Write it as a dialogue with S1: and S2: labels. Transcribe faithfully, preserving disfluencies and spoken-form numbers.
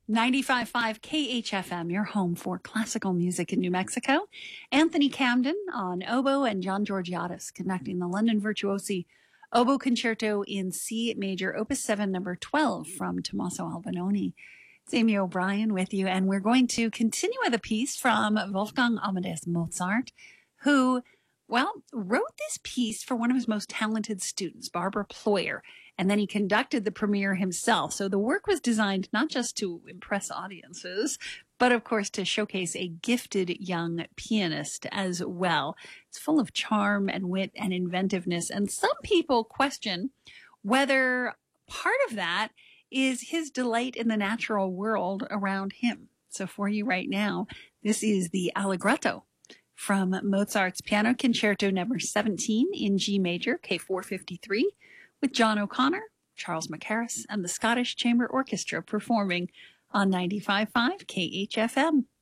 S1: ninety-five point five K H F M, your home for classical music in New Mexico. Anthony Camden on oboe and John Georgiadis conducting the London Virtuosi Oboe Concerto in C Major, Opus seven, number twelve from Tommaso Albinoni. It's Amy O'Brien with you, and we're going to continue with a piece from Wolfgang Amadeus Mozart, who, well, wrote this piece for one of his most talented students, Barbara Ployer, and then he conducted the premiere himself. So the work was designed not just to impress audiences, but of course to showcase a gifted young pianist as well. It's full of charm and wit and inventiveness, and some people question whether part of that is his delight in the natural world around him. So for you right now, this is the Allegretto from Mozart's Piano Concerto number seventeen in G major, K four fifty-three, with John O'Connor, Charles Mackerras, and the Scottish Chamber Orchestra performing on ninety-five point five K H F M.